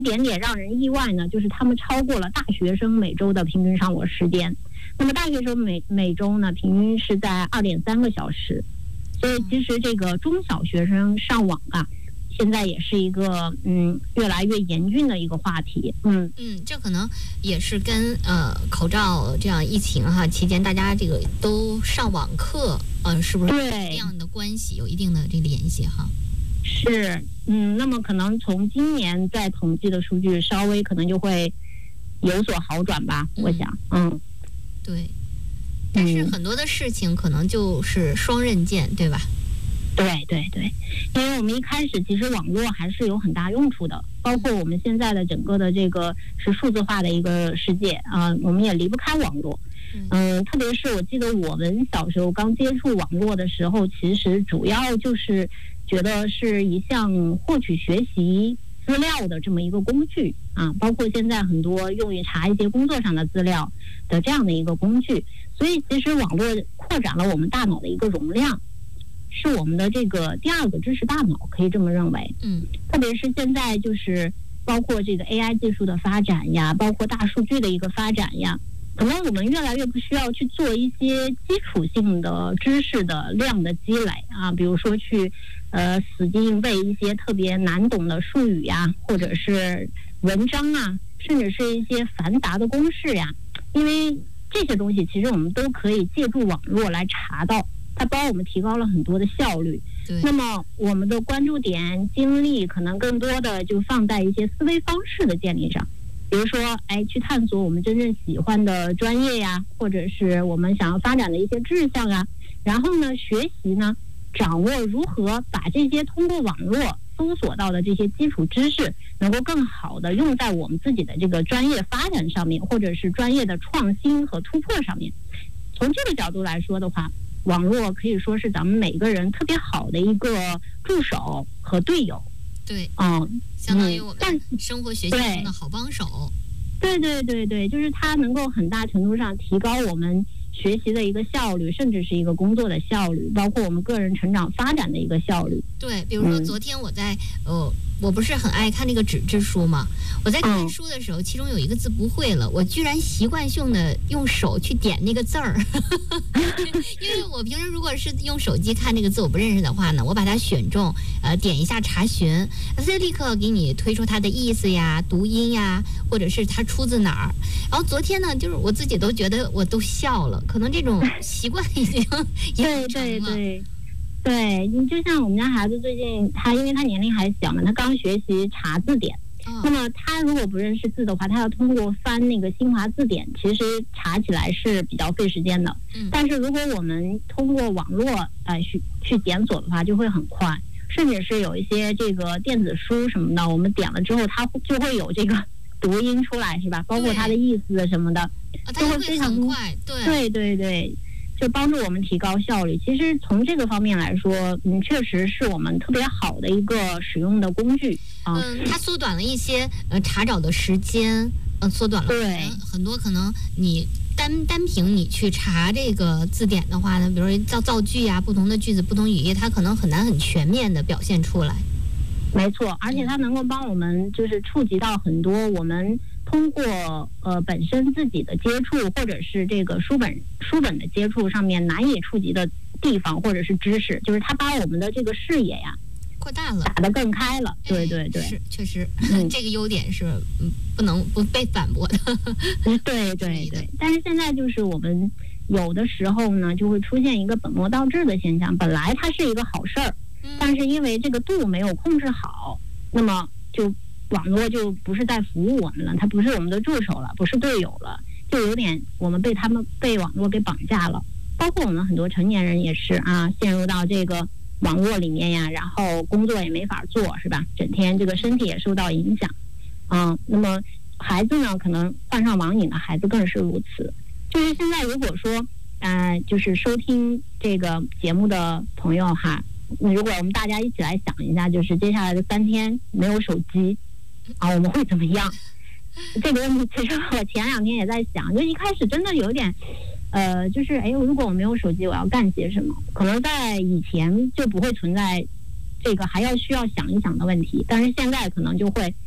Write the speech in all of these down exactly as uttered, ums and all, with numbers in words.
点点让人意外呢，就是他们超过了大学生每周的平均上网时间。那么大学生每每周呢，平均是在二点三个小时。所以其实这个中小学生上网啊，现在也是一个嗯越来越严峻的一个话题。嗯嗯，这可能也是跟呃口罩这样疫情哈期间大家这个都上网课，呃，是不是这样的关系有一定的这个联系哈？ 是，嗯，那么可能从今年在统计的数据稍微可能就会有所好转吧，嗯、我想，嗯， 对。但是很多的事情可能就是双刃剑，对吧？ 对对对，因为我们一开始其实网络还是有很大用处的，包括我们现在的整个的这个是数字化的一个世界啊、呃，我们也离不开网络。嗯、呃，特别是我记得我们小时候刚接触网络的时候，其实主要就是觉得是一项获取学习资料的这么一个工具啊，包括现在很多用于查一些工作上的资料的这样的一个工具。所以其实网络扩展了我们大脑的一个容量，是我们的这个第二个知识大脑，可以这么认为。 嗯， 特别是现在就是包括这个 A I 技术的发展呀，包括大数据的一个发展呀，可能我们越来越不需要去做一些基础性的知识的量的积累啊，比如说去呃死记硬背一些特别难懂的术语呀，或者是文章啊，甚至是一些繁杂的公式呀，因为这些东西其实我们都可以借助网络来查到，它帮我们提高了很多的效率。那么我们的关注点、精力可能更多的就放在一些思维方式的建立上，比如说，哎，去探索我们真正喜欢的专业呀，或者是我们想要发展的一些志向啊。然后呢，学习呢，掌握如何把这些通过网络搜索到的这些基础知识，能够更好的用在我们自己的这个专业发展上面，或者是专业的创新和突破上面。从这个角度来说的话，网络可以说是咱们每个人特别好的一个助手和队友。 对， 嗯， 相当于我们生活学习中的好帮手。 对对对对，就是它能够很大程度上提高我们学习的一个效率，甚至是一个工作的效率，包括我们个人成长发展的一个效率。 对，比如说昨天我在、嗯、呃，我不是很爱看那个纸质书嘛，我在看书的时候、嗯、其中有一个字不会了，我居然习惯性的用手去点那个字儿因为我平时如果是用手机看那个字我不认识的话呢，我把它选中，呃，点一下查询，它就立刻给你推出它的意思呀、读音呀，或者是它出自哪儿。然后昨天呢，就是我自己都觉得我都笑了，可能这种习惯已经养成了。对对对。 对，你就像我们家孩子最近，他因为他年龄还小嘛，他刚学习查字典。哦、那么他如果不认识字的话，他要通过翻那个新华字典，其实查起来是比较费时间的。嗯、但是如果我们通过网络呃去去检索的话，就会很快。甚至是有一些这个电子书什么的，我们点了之后，它就会有这个读音出来，是吧？包括它的意思什么的， 就会非常快。对对对对。就帮助我们提高效率。其实从这个方面来说，嗯，确实是我们特别好的一个使用的工具啊。 嗯，它缩短了一些呃查找的时间，呃，缩短了对很多可能你单单凭你去查这个字典的话呢，比如说造造句呀、不同的句子、不同语义，它可能很难很全面的表现出来。 没错，而且它能够帮我们就是触及到很多我们通过呃本身自己的接触，或者是这个书本书本的接触上面难以触及的地方，或者是知识，就是它把我们的这个视野呀扩大了， 打得更开了。对对对， 是确实，嗯、这个优点是不能不被反驳的。 对对对，但是现在就是我们有的时候呢，就会出现一个本末倒置的现象，本来它是一个好事儿。但是因为这个度没有控制好，那么就网络就不是在服务我们了，它不是我们的助手了，不是队友了，就有点我们被他们被网络给绑架了。包括我们很多成年人也是啊，陷入到这个网络里面呀，然后工作也没法做，是吧？整天这个身体也受到影响。嗯，那么孩子呢，可能患上网瘾的孩子更是如此。就是现在如果说，呃，就是收听这个节目的朋友哈。如果我们大家一起来想一下，就是接下来的三天没有手机啊，我们会怎么样？这个问题其实我前两天也在想，就一开始真的有点，呃，就是哎，如果我没有手机，我要干些什么？可能在以前就不会存在这个还要需要想一想的问题，但是现在可能就会突然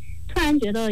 然觉得